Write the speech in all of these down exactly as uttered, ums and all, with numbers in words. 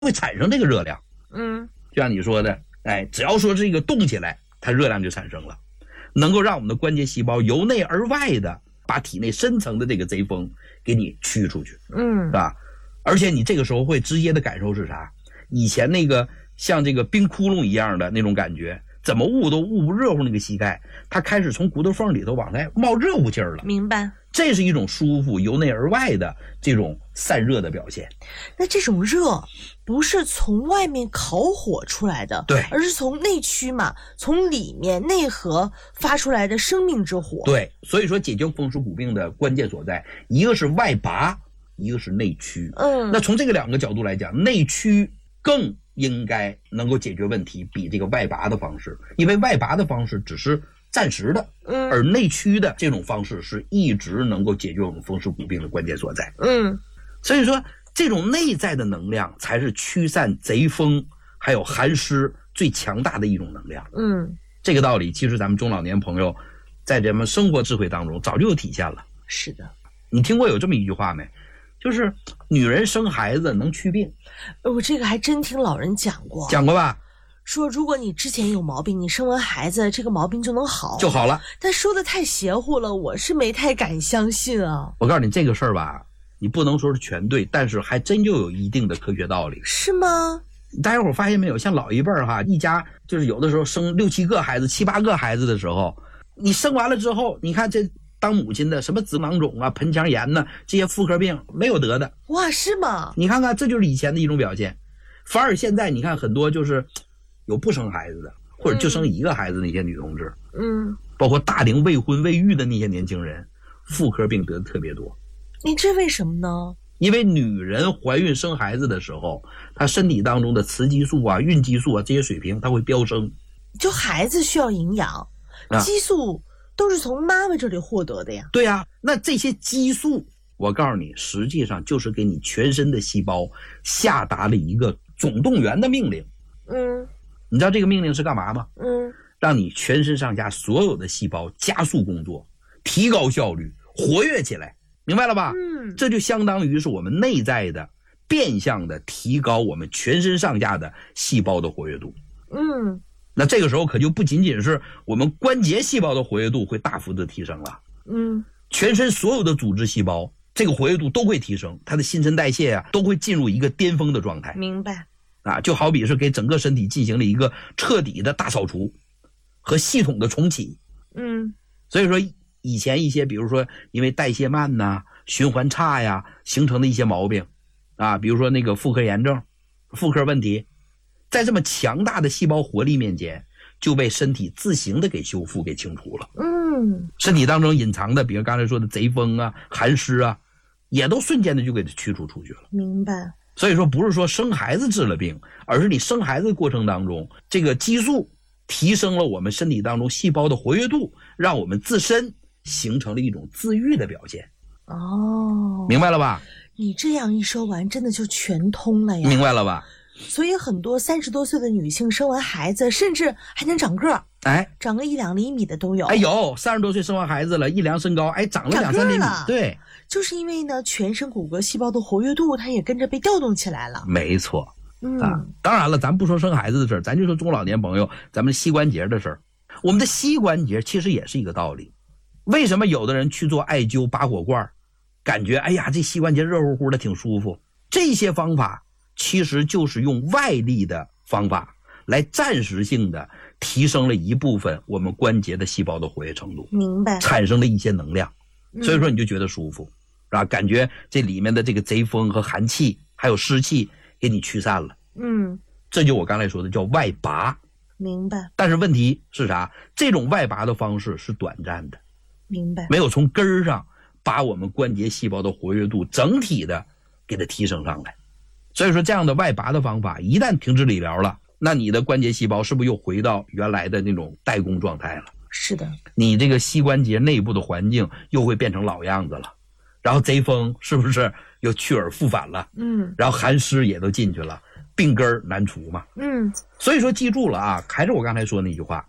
会产生这个热量。 嗯， 就像你说的，哎，只要说这个动起来，它热量就产生了，能够让我们的关节细胞由内而外的把体内深层的这个贼风给你驱出去， 嗯， 是吧？而且你这个时候会直接的感受是啥？以前那个像这个冰窟窿一样的那种感觉，怎么捂都捂不热乎那个膝盖，它开始从骨头缝里头往外冒热乎劲儿了。 明白。 这是一种舒服由内而外的这种散热的表现。 那这种热不是从外面烤火出来的， 对， 而是从内驱嘛，从里面内核发出来的生命之火。 对，所以说解决风湿骨病的关键所在，一个是外拔，一个是内驱。 嗯， 那从这个两个角度来讲，内驱更应该能够解决问题，比这个外拔的方式，因为外拔的方式只是暂时的， 嗯， 而内驱的这种方式是一直能够解决我们风湿骨病的关键所在。 嗯， 所以说这种内在的能量才是驱散贼风还有寒湿最强大的一种能量。 嗯， 这个道理其实咱们中老年朋友在咱们生活智慧当中早就有体现了。 是的。 你听过有这么一句话没？就是女人生孩子能祛病。 我这个还真听老人讲过。 讲过吧？ 说如果你之前有毛病，你生完孩子这个毛病就能好， 就好了。 但说的太邪乎了，我是没太敢相信啊。 我告诉你这个事儿吧，你不能说是全对，但是还真就有一定的科学道理。 是吗？ 大家伙发现没有，像老一辈儿哈，一家就是有的时候生六七个孩子七八个孩子的时候，你生完了之后，你看这当母亲的什么子囊肿啊盆腔炎呢，这些妇科病没有得的。 哇，是吗？ 你看看这就是以前的一种表现。反而现在你看很多就是有不生孩子的，或者就生一个孩子的那些女同志， 嗯， 包括大龄未婚未育的那些年轻人，妇科病得的特别多。 你这为什么呢？因为女人怀孕生孩子的时候，她身体当中的雌激素啊孕激素啊这些水平它会飙升。 就孩子需要营养，啊，激素都是从妈妈这里获得的呀。 对呀，那这些激素我告诉你实际上就是给你全身的细胞下达了一个总动员的命令。 嗯， 你知道这个命令是干嘛吗？ 嗯， 让你全身上下所有的细胞加速工作，提高效率，活跃起来，明白了吧？ 嗯， 这就相当于是我们内在的变相的提高我们全身上下的细胞的活跃度。 嗯， 那这个时候可就不仅仅是我们关节细胞的活跃度会大幅的提升了， 嗯， 全身所有的组织细胞这个活跃度都会提升，它的新陈代谢啊都会进入一个巅峰的状态。 明白。 啊，就好比是给整个身体进行了一个彻底的大扫除和系统的重启。 嗯， 所以说以前一些比如说因为代谢慢呐、循环差呀形成的一些毛病啊，比如说那个妇科炎症、妇科问题，在这么强大的细胞活力面前就被身体自行的给修复给清除了。 嗯， 身体当中隐藏的比如刚才说的贼风啊寒湿啊也都瞬间的就给它驱除出去了。 明白。 所以说不是说生孩子治了病，而是你生孩子的过程当中，这个激素提升了我们身体当中细胞的活跃度，让我们自身形成了一种自愈的表现。 哦， 明白了吧？ 你这样一说完，真的就全通了呀。 明白了吧？ 所以很多三十多岁的女性生完孩子，甚至还能长个儿， 哎， 长个一两厘米的都有。 哎，有三十多岁生完孩子了，一量身高，哎，长了两三厘米。对， 就是因为呢，全身骨骼细胞的活跃度，它也跟着被调动起来了。 没错。 嗯， 啊，当然了，咱不说生孩子的事儿，咱就说中老年朋友咱们膝关节的事儿。我们的膝关节其实也是一个道理。为什么有的人去做艾灸拔火罐，感觉哎呀这膝关节热乎乎的挺舒服？这些方法其实就是用外力的方法来暂时性的提升了一部分我们关节的细胞的活跃程度， 明白？产生了一些能量，所以说你就觉得舒服，是吧？感觉这里面的这个贼风和寒气还有湿气给你驱散了。 嗯， 这就我刚才说的叫外拔。 明白。 但是问题是啥？这种外拔的方式是短暂的， 明白？ 没有从根儿上把我们关节细胞的活跃度整体的给它提升上来。所以说这样的外拔的方法一旦停止理疗了，那你的关节细胞是不是又回到原来的那种代工状态了？ 是的。 你这个膝关节内部的环境又会变成老样子了，然后贼风是不是又去而复返了？ 嗯， 然后寒湿也都进去了，病根难除嘛。 嗯， 所以说记住了啊，还是我刚才说那句话，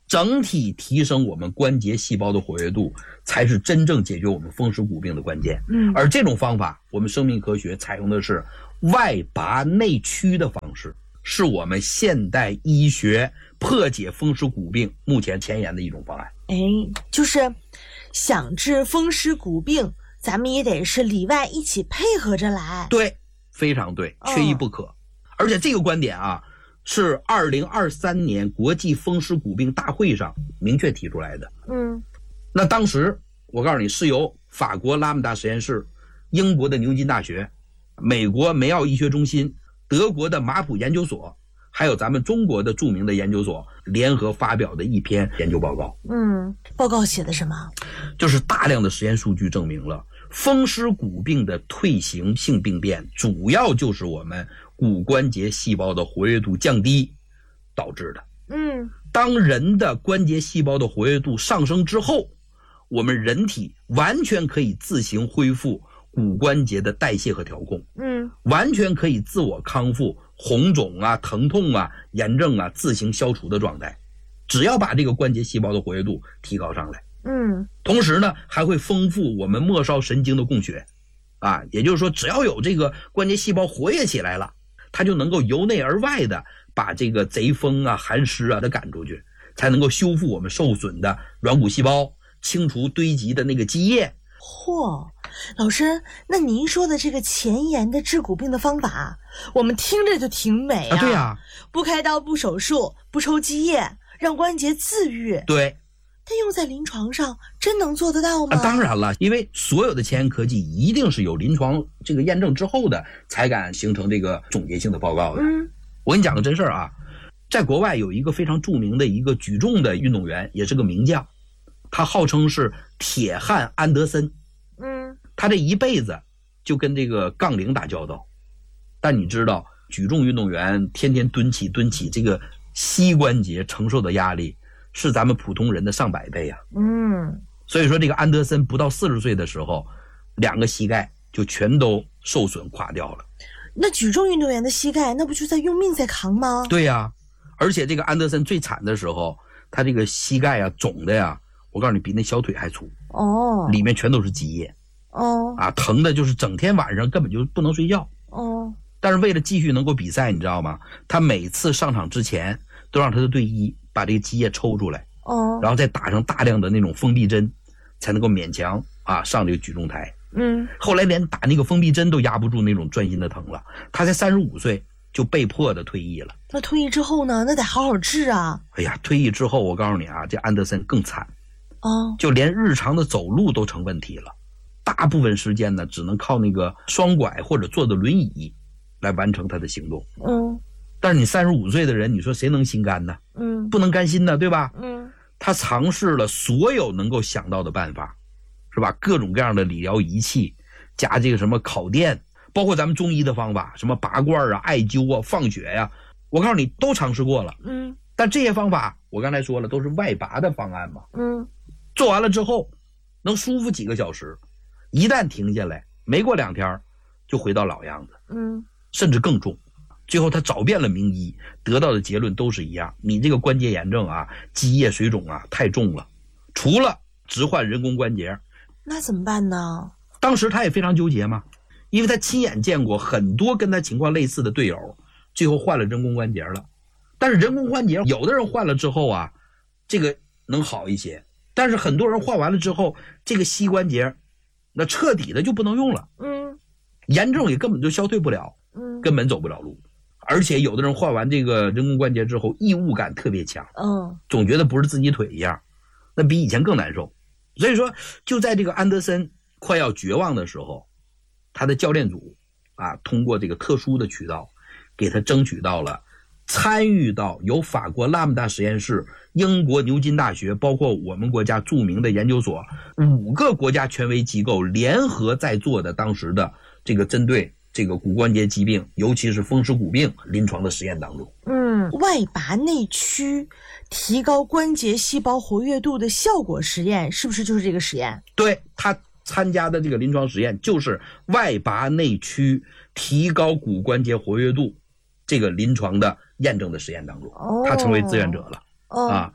整体提升我们关节细胞的活跃度，才是真正解决我们风湿骨病的关键。 嗯， 而这种方法，我们生命科学采用的是外拔内驱的方式，是我们现代医学破解风湿骨病目前前沿的一种方案。 哎，就是想治风湿骨病，咱们也得是里外一起配合着来。 对，非常对，缺一不可。哦、而且这个观点啊，是二零二三年国际风湿骨病大会上明确提出来的。 嗯， 那当时我告诉你，是由法国拉姆达实验室、英国的牛津大学、美国梅奥医学中心、德国的马普研究所，还有咱们中国的著名的研究所联合发表的一篇研究报告。 嗯，报告写的什么？ 就是大量的实验数据证明了风湿骨病的退行性病变，主要就是我们骨关节细胞的活跃度降低导致的。 嗯， 当人的关节细胞的活跃度上升之后，我们人体完全可以自行恢复骨关节的代谢和调控。 嗯， 完全可以自我康复红肿啊、疼痛啊、炎症啊自行消除的状态，只要把这个关节细胞的活跃度提高上来。 嗯， 同时呢，还会丰富我们末梢神经的供血，啊，也就是说，只要有这个关节细胞活跃起来了，它就能够由内而外的把这个贼风啊、寒湿啊都赶出去，才能够修复我们受损的软骨细胞，清除堆积的那个积液。 嚯，老师，那您说的这个前沿的治骨病的方法，我们听着就挺美啊。 啊对啊， 不开刀、不手术、不抽积液，让关节自愈。 对。 但用在临床上真能做得到吗？ 啊、当然了，因为所有的前沿科技一定是有临床这个验证之后的，才敢形成这个总结性的报告的。 嗯， 我跟你讲个真事儿啊，在国外有一个非常著名的一个举重的运动员，也是个名将，他号称是铁汉安德森。 嗯， 他这一辈子就跟这个杠铃打交道，但你知道，举重运动员天天蹲起蹲起，这个膝关节承受的压力是咱们普通人的上百倍啊。 嗯， 所以说这个安德森不到四十岁的时候，两个膝盖就全都受损垮掉了。 那举重运动员的膝盖，那不就在用命在扛吗？ 对呀、啊，而且这个安德森最惨的时候，他这个膝盖啊肿的呀，我告诉你比那小腿还粗。 哦， 里面全都是积液。 哦， 啊，疼的就是整天晚上根本就不能睡觉。 哦， 但是为了继续能够比赛，你知道吗？他每次上场之前都让他的队医把这个积液抽出来， 哦， 然后再打上大量的那种封闭针，才能够勉强啊上这个举重台。 嗯， 后来连打那个封闭针都压不住那种钻心的疼了，他才三十五岁就被迫的退役了。 那退役之后呢？那得好好治啊。 哎呀，退役之后我告诉你啊，这安德森更惨， 哦， 就连日常的走路都成问题了，大部分时间呢只能靠那个双拐或者坐的轮椅来完成他的行动。 嗯， 但是你三十五岁的人，你说谁能心甘呢？ 嗯， 不能甘心的，对吧？ 嗯， 他尝试了所有能够想到的办法，是吧？各种各样的理疗仪器，加这个什么烤电，包括咱们中医的方法，什么拔罐啊、艾灸啊、放血呀、啊，我告诉你都尝试过了。 嗯， 但这些方法我刚才说了都是外拔的方案嘛。 嗯， 做完了之后能舒服几个小时，一旦停下来，没过两天就回到老样子。 嗯， 甚至更重。最后他找遍了名医，得到的结论都是一样，你这个关节炎症啊、积液水肿啊太重了，除了置换人工关节。 那怎么办呢？ 当时他也非常纠结嘛，因为他亲眼见过很多跟他情况类似的队友最后换了人工关节了。但是人工关节有的人换了之后啊，这个能好一些，但是很多人换完了之后，这个膝关节那彻底的就不能用了。 嗯， 炎症也根本就消退不了， 嗯， 根本走不了路。而且有的人换完这个人工关节之后，异物感特别强， 嗯， 总觉得不是自己腿一样，那比以前更难受。所以说，就在这个安德森快要绝望的时候，他的教练组啊，通过这个特殊的渠道，给他争取到了参与到由法国拉姆达实验室、英国牛津大学，包括我们国家著名的研究所，五个国家权威机构联合在做的当时的这个针对这个骨关节疾病，尤其是风湿骨病临床的实验当中。 嗯，外拔内驱提高关节细胞活跃度的效果实验，是不是就是这个实验？ 对，他参加的这个临床实验就是外拔内驱提高骨关节活跃度这个临床的验证的实验当中，他成为志愿者了。 哦， 啊，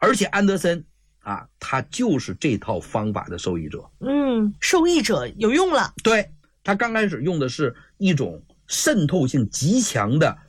而且安德森啊，他就是这套方法的受益者。 嗯，受益者有用了。 对，他刚开始用的是一种渗透性极强的